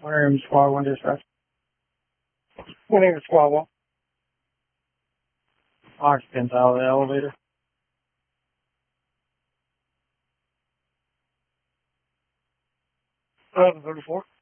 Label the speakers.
Speaker 1: Where am Squad 1 dispatch?
Speaker 2: My name is Squad 1.
Speaker 1: Occupants out of the elevator.
Speaker 2: The 34.